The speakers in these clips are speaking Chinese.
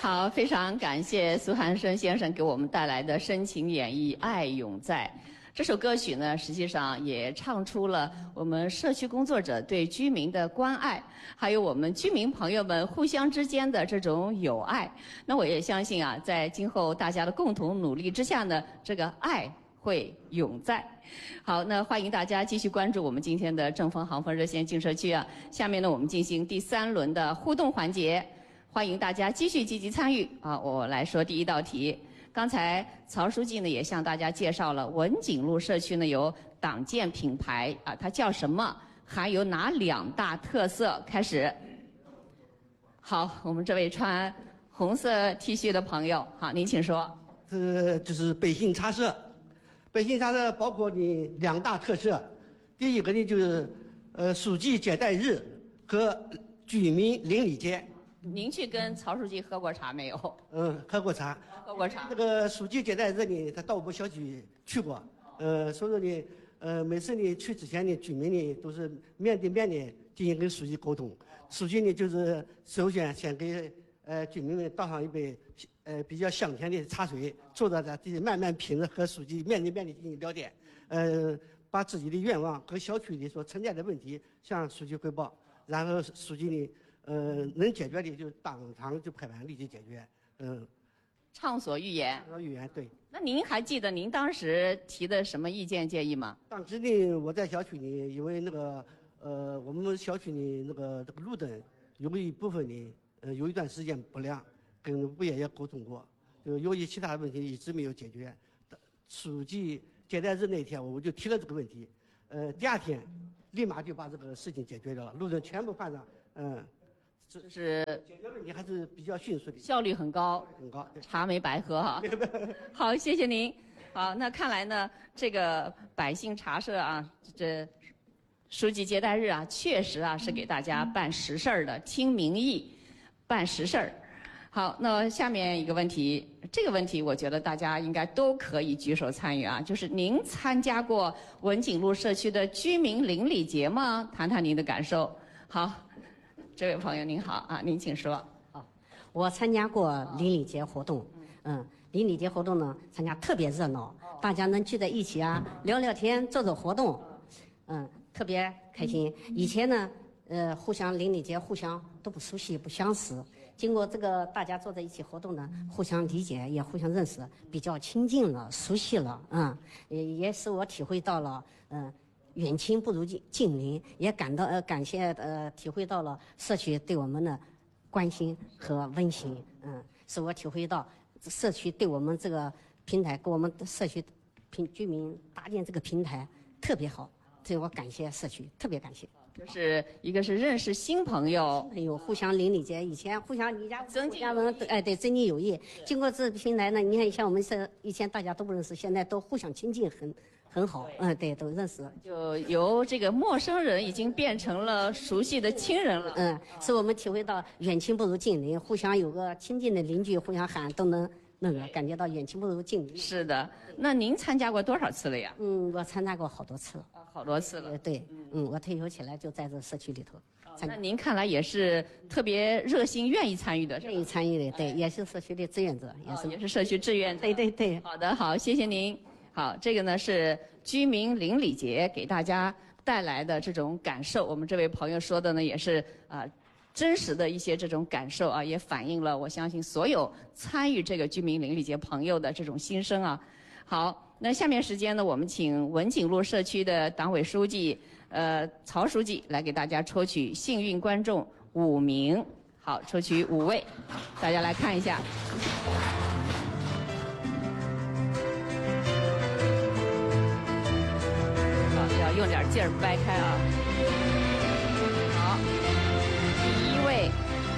好，非常感谢苏寒生先生给我们带来的深情演绎《爱永在》。这首歌曲呢，实际上也唱出了我们社区工作者对居民的关爱，还有我们居民朋友们互相之间的这种友爱。那我也相信啊，在今后大家的共同努力之下呢，这个爱会永在。好，那欢迎大家继续关注我们今天的正风航风热线进社区啊。下面呢，我们进行第3轮的互动环节，欢迎大家继续积极参与啊。我来说第一道题。刚才曹书记呢也向大家介绍了文景路社区呢有党建品牌啊，它叫什么？还有哪2大特色？开始。好，我们这位穿红色 T 恤的朋友，好，您请说。 这就是北信茶社。北信茶社包括你2大特色，第一个呢就是书记接待日和居民邻里节。 您去跟曹书记喝过茶没有？ 喝过茶。 喝过茶。 这个书记接待日呢，他到我们小区去过。所以说呢，每次呢去之前呢，居民呢都是面对面的进行跟书记沟通。书记呢就是首先先给居民们倒上一杯比较香甜的茶水，坐在这里慢慢品着，和书记面对面的进行聊天。把自己的愿望和小区里所存在的问题向书记汇报，然后书记呢。能解决的就当场就拍板立即解决， 畅所欲言。 畅所欲言，对。 那您还记得您当时提的什么意见建议吗？ 当时呢，我在小区里，因为那个我们小区里这个路灯有一部分呢，有一段时间不亮，跟物业也沟通过，就由于其他问题一直没有解决。书记接待日那天，我就提了这个问题，第2天立马就把这个事情解决掉了，路灯全部换上， 就是解决问题还是比较迅速的， 效率很高， 很高， 茶没白喝哈。好，谢谢您。好，那看来呢，这个百姓茶社啊，这书记接待日啊，确实啊是给大家办实事儿的，听民意，办实事儿。好，那下面一个问题，这个问题我觉得大家应该都可以举手参与啊，就是您参加过文景路社区的居民邻里节吗？谈谈您的感受。好。这位朋友您好啊，您请说。 好，我参加过邻里节活动，邻里节活动呢，参加特别热闹，大家能聚在一起啊，聊聊天，做做活动，特别开心。以前呢，互相邻里节互相都不熟悉不相识，经过这个大家坐在一起活动呢，互相理解也互相认识，比较亲近了，熟悉了，也使我体会到了，远亲不如近邻，也感谢体会到了社区对我们的关心和温馨，使我体会到社区对我们这个平台，给我们社区居民搭建这个平台特别好，这我感谢社区，特别感谢。 就是一个是认识新朋友， 互相邻里节，以前互相你家增进人，对，增进友谊。经过这平台呢，你看像我们以前大家都不认识，现在都互相亲近，很好，对，都认识。 就由这个陌生人已经变成了熟悉的亲人了。 使我们体会到远亲不如近邻，互相有个亲近的邻居，互相喊都能感觉到远亲不如近邻。 是的，那您参加过多少次了呀？ 我参加过好多次了。 好多次了。 对，我退休起来就在这社区里头。 那您看来也是特别热心、愿意参与的。 愿意参与的，对，也是社区的志愿者， 也是社区志愿者。 对。 好的，好，谢谢您。好，这个呢是居民邻里节给大家带来的这种感受。我们这位朋友说的呢也是真实的一些这种感受啊，也反映了我相信所有参与这个居民邻里节朋友的这种心声啊。好，那下面时间呢，我们请文景路社区的党委书记曹书记来给大家抽取幸运观众5名。好，抽取5位，大家来看一下。要用点劲儿掰开啊！好，第1位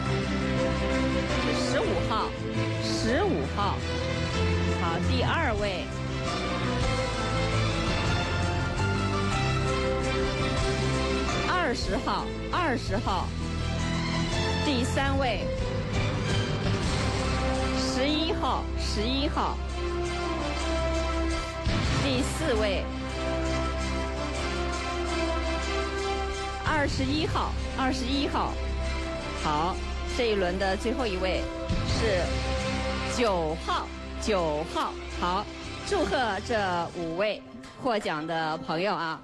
是15号，15号。好，第2位20号，20号。第3位11号，11号。第4位21号，21号。好， 这一轮的最后一位是9号，9号。好，祝贺这5位获奖的朋友啊！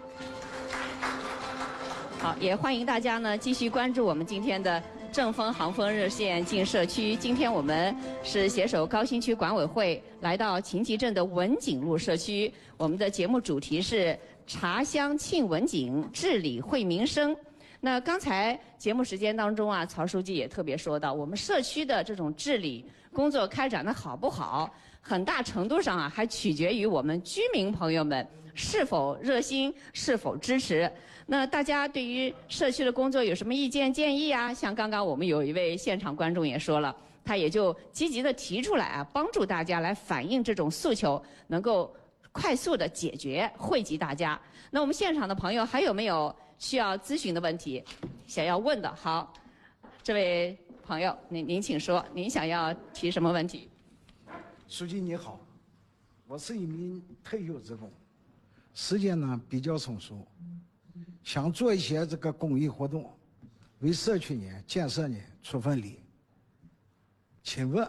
好，也欢迎大家呢继续关注我们今天的正风航风热线进社区。今天我们是携手高新区管委会来到秦集镇的文景路社区，我们的节目主题是茶香庆文景，治理惠民生。那刚才节目时间当中啊，曹书记也特别说到，我们社区的这种治理工作开展的好不好，很大程度上啊，还取决于我们居民朋友们是否热心，是否支持。那大家对于社区的工作有什么意见建议啊？像刚刚我们有一位现场观众也说了，他也就积极的提出来啊，帮助大家来反映这种诉求，能够快速的解决，惠及大家。那我们现场的朋友还有没有需要咨询的问题，想要问的？好，这位朋友，您请说，您想要提什么问题？ 书记你好，我是一名退休职工，时间呢比较充足，想做一些这个公益活动，为社区呢建设呢出份力。请问，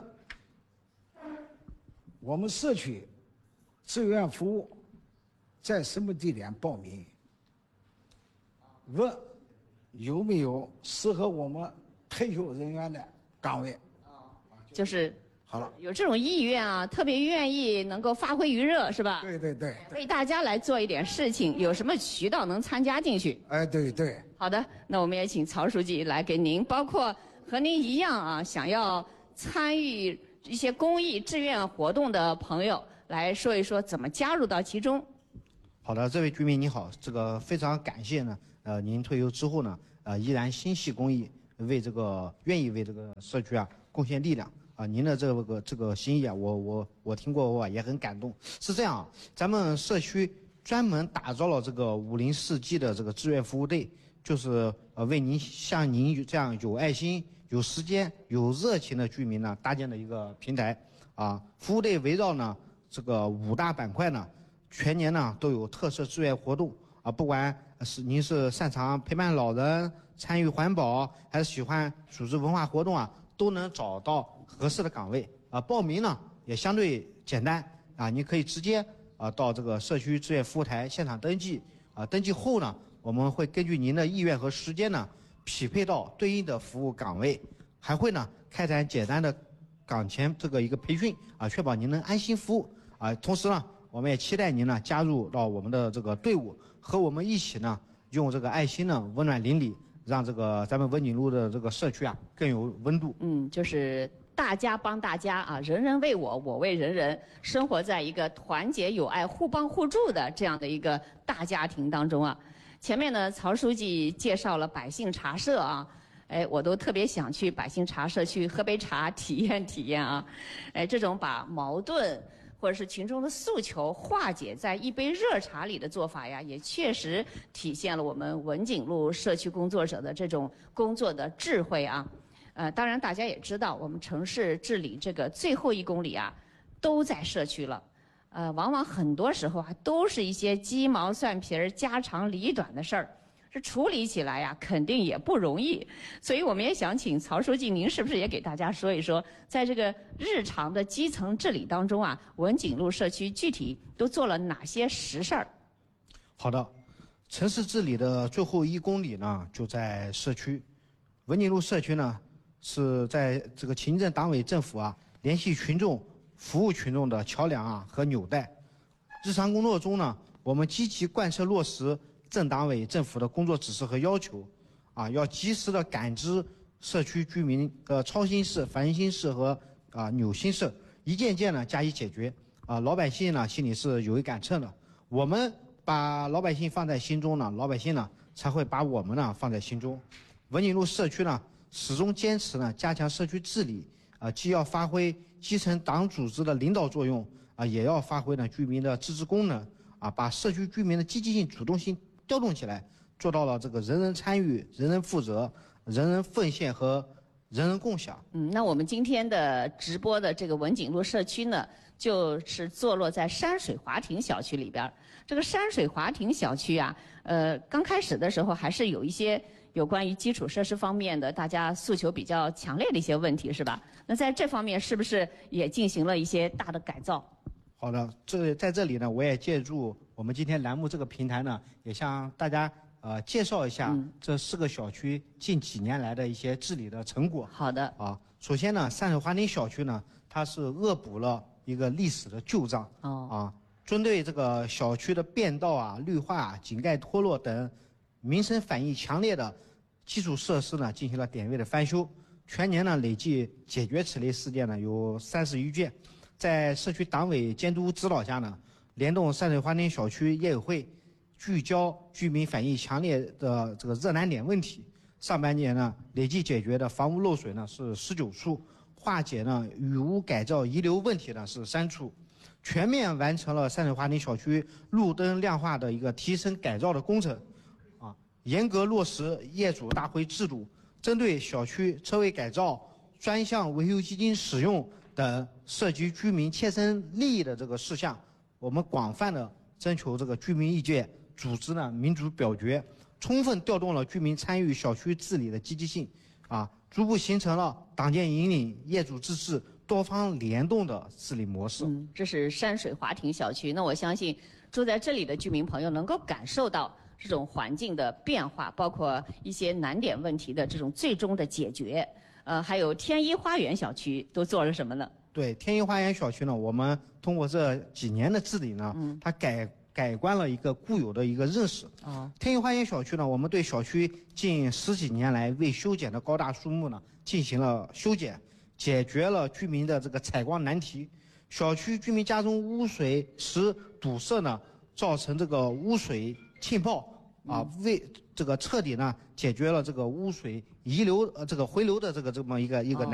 我们社区志愿服务在什么地点报名？问有没有适合我们退休人员的岗位？ 就是好了， 有这种意愿啊，特别愿意能够发挥余热，是吧？ 对对对， 为大家来做一点事情，有什么渠道能参加进去？ 哎对对。 好的，那我们也请曹书记来给您，包括和您一样啊，想要参与一些公益志愿活动的朋友，来说一说怎么加入到其中。 好的，这位居民你好，这个非常感谢呢，您退休之后呢，依然心系公益，愿意为这个社区啊贡献力量啊，您的这个心意啊，我听过我也很感动。是这样，咱们社区专门打造了这个504G的这个志愿服务队，就是为像您这样有爱心、有时间、有热情的居民呢搭建的一个平台啊。服务队围绕呢这个5大板块呢，全年呢都有特色志愿活动啊，不管您是擅长陪伴老人、参与环保，还是喜欢组织文化活动啊，都能找到合适的岗位啊。报名呢也相对简单啊，你可以直接到这个社区志愿服务台现场登记啊。登记后呢，我们会根据您的意愿和时间呢，匹配到对应的服务岗位，还会呢开展简单的岗前这个一个培训啊，确保您能安心服务啊。同时呢，我们也期待您呢加入到我们的这个队伍，和我们一起呢用这个爱心呢温暖邻里，让这个咱们文景路的这个社区啊更有温度。 就是大家帮大家啊，人人为我，我为人人，生活在一个团结友爱、互帮互助的这样的一个大家庭当中啊。前面呢，曹书记介绍了百姓茶社啊，我都特别想去百姓茶社去喝杯茶，体验体验啊。这种把矛盾或者是群众的诉求化解在一杯热茶里的做法呀，也确实体现了我们文景路社区工作者的这种工作的智慧啊。当然大家也知道，我们城市治理这个最后1公里啊，都在社区了。往往很多时候啊，都是一些鸡毛蒜皮儿、家长里短的事儿，这处理起来呀，肯定也不容易。所以我们也想请曹书记，您是不是也给大家说一说，在这个日常的基层治理当中啊，文景路社区具体都做了哪些实事儿？ 好的，城市治理的最后1公里呢，就在社区。文景路社区呢，是在这个秦镇党委政府啊，联系群众、服务群众的桥梁啊和纽带。日常工作中呢，我们积极贯彻落实镇党委政府的工作指示和要求，啊，要及时的感知社区居民的操心事、烦心事和扭心事，一件件呢加以解决。老百姓呢心里是有一杆秤的，我们把老百姓放在心中呢，老百姓呢才会把我们呢放在心中。文景路社区呢始终坚持呢加强社区治理，既要发挥基层党组织的领导作用，也要发挥呢居民的自治功能，把社区居民的积极性、主动性调动起来，做到了这个人人参与、人人负责、人人奉献和人人共享。 那我们今天的直播的这个文景路社区呢，就是坐落在山水华庭小区里边。这个山水华庭小区啊，刚开始的时候还是有一些有关于基础设施方面的大家诉求比较强烈的一些问题，是吧？那在这方面是不是也进行了一些大的改造？ 好的，在这里呢，我也借助我们今天栏目这个平台呢，也向大家介绍一下这4个小区近几年来的一些治理的成果。 好的。 啊，首先呢，山水花厅小区呢，它是恶补了一个历史的旧账。针对这个小区的便道啊、绿化啊、井盖脱落等民生反映强烈的基础设施呢，进行了点位的翻修。全年呢，累计解决此类事件呢有31件。在社区党委监督指导下呢，联动山水花厅小区业委会，聚焦居民反映强烈的这个热难点问题。上半年呢，累计解决的房屋漏水呢是19处，化解呢雨污改造遗留问题呢是3处，全面完成了山水花厅小区路灯亮化的一个提升改造的工程。严格落实业主大会制度，针对小区车位改造、专项维修基金使用等涉及居民切身利益的这个事项，我们广泛的征求这个居民意见，组织呢民主表决，充分调动了居民参与小区治理的积极性，逐步形成了党建引领、业主自治、多方联动的治理模式。 这是山水华庭小区。那我相信住在这里的居民朋友能够感受到这种环境的变化，包括一些难点问题的这种最终的解决。还有天一花园小区都做了什么呢？ 对，天一花园小区呢，我们通过这几年的治理呢，它改观了一个固有的一个认识。天一花园小区呢，我们对小区近10几年来未修剪的高大树木呢进行了修剪，解决了居民的这个采光难题。小区居民家中污水池堵塞呢，造成这个污水浸泡为这个彻底呢解决了这个污水遗留这个回流的这么一个